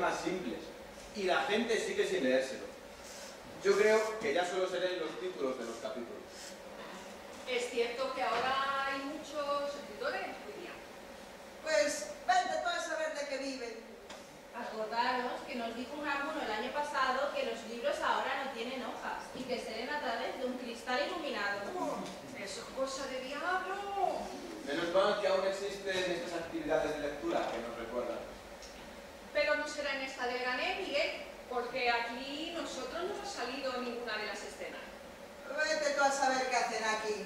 más simples. Y la gente sigue sin leérselo. Yo creo que ya solo se leen los títulos de los capítulos. Es cierto que ahora hay muchos escritores, Lidia. Pues vete tú a saber de qué viven. Acordaros que nos dijo un árbol el año pasado que los libros ahora no tienen hojas y que se leen a través de un cristal iluminado. Eso es cosa de diablo. Menos mal que aún existen estas actividades de lectura que nos recuerdan. Pero no será en esta de Granet, Miguel, porque aquí nosotros no hemos salido en ninguna de las escenas. Vete tú a saber qué hacen aquí.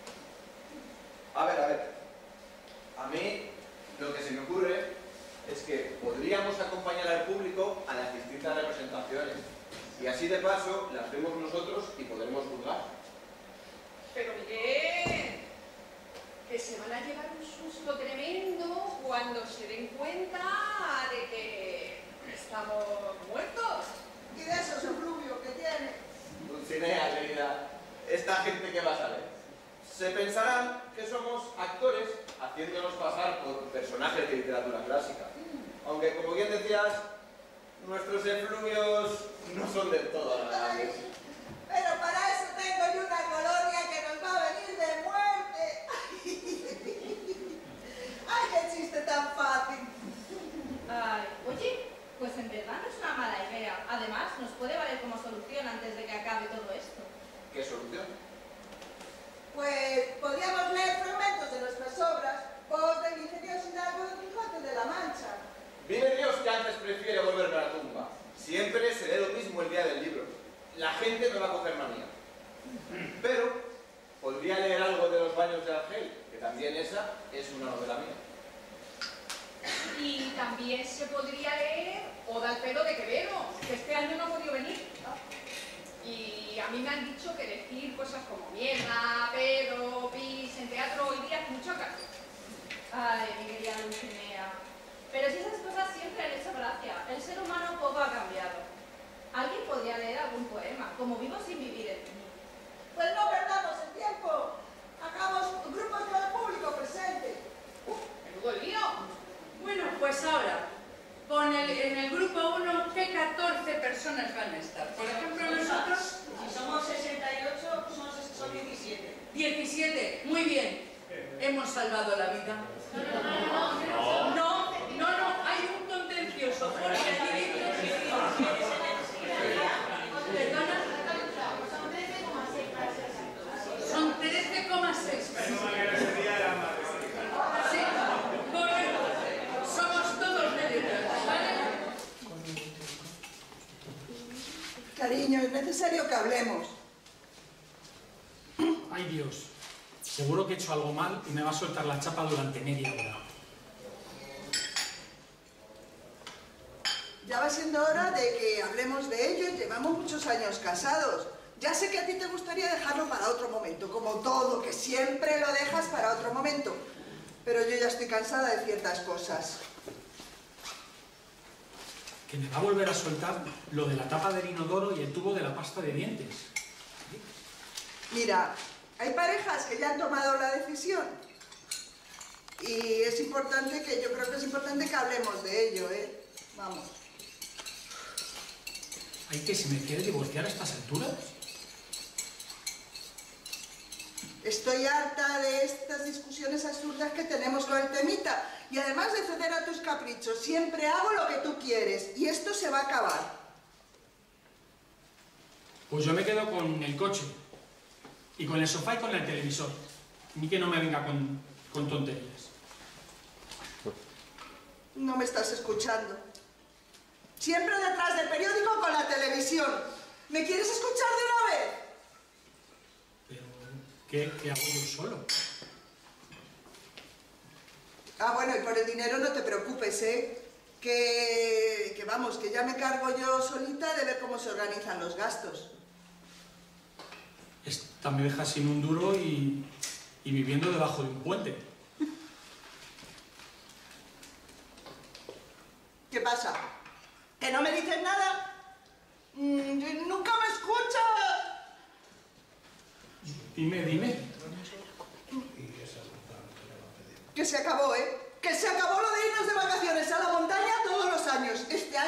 A ver. A mí lo que se me ocurre es que podríamos acompañar al público a las distintas representaciones. Y así de paso las vemos nosotros y podremos juzgar. Pero Miguel, que se van a llevar un susto tremendo cuando se den cuenta de que estamos muertos. Y de esos efluvios que tiene. Dulcinea, querida, esta gente que va a saber. Se pensarán que somos actores haciéndonos pasar por personajes de literatura clásica. Aunque, como bien decías, nuestros efluvios no son del todo agradables. Pero para eso tengo yo una colonia que nos va a venir de muerte. ¡Ay, qué chiste tan fácil! Ay, oye, pues en verdad no es una mala idea. Además, nos puede valer como solución antes de que acabe todo esto. ¿Qué solución? Pues podríamos leer fragmentos de nuestras obras, voz del ingenioso Hidalgo Don Quijote de la Mancha. Vive Dios que antes prefiere volverme a la tumba. Siempre se lee lo mismo el día del libro. La gente me va a coger manía. Pero podría leer algo de los baños de Argel, que también esa es una novela mía. Y también se podría leer Oda al Pedo de Quevedo, que este año no ha podido venir. Y a mí me han dicho que decir cosas como mierda, pedo, pis en teatro hoy día es mucho caso. Ay, mi querida Dulcinea. Pero si esas cosas siempre han hecho gracia. El ser humano poco ha cambiado. Alguien podría leer algún poema, como Vivo sin vivir en mí. Pues no perdamos el tiempo. Hagamos grupos con el público presente. Menudo lío. Bueno, pues ahora, en el grupo 1, ¿qué 14 personas van a estar? Por ejemplo, nosotros... Si somos 68, son 17. 17, muy bien. Hemos salvado la vida. No, hay un contencioso. Jorge, ¿perdona? Son 13,6 personas. Sí, correcto. Somos todos mediocres, ¿vale? Cariño, es necesario que hablemos. Ay Dios, seguro que he hecho algo mal y me va a soltar la chapa durante media hora. Ya va siendo hora de que hablemos de ello. Llevamos muchos años casados. Ya sé que a ti te gustaría dejarlo para otro momento, como todo, que siempre lo dejas para otro momento. Pero yo ya estoy cansada de ciertas cosas. Que me va a volver a soltar lo de la tapa del inodoro y el tubo de la pasta de dientes. Mira, hay parejas que ya han tomado la decisión. Y es importante que, yo creo que es importante que hablemos de ello, ¿eh? Vamos. ¿Hay que si me quiere divorciar a estas alturas? Estoy harta de estas discusiones absurdas que tenemos con el temita. Y además de ceder a tus caprichos, siempre hago lo que tú quieres. Y esto se va a acabar. Pues yo me quedo con el coche. Y con el sofá y con el televisor. Ni que no me venga con tonterías. No me estás escuchando. Siempre detrás del periódico con la televisión. ¿Me quieres escuchar de una vez? Pero, ¿qué hago yo solo? Ah, bueno, y por el dinero no te preocupes, ¿eh? Que vamos, que ya me cargo yo solita de ver cómo se organizan los gastos. Esta me deja sin un duro y viviendo debajo de un puente. ¿Qué pasa? ¿Que no me dices nada? ¿Nunca me escuchas? Dime. Que se acabó, ¿eh? Que se acabó lo de irnos de vacaciones a la montaña todos los años. Este año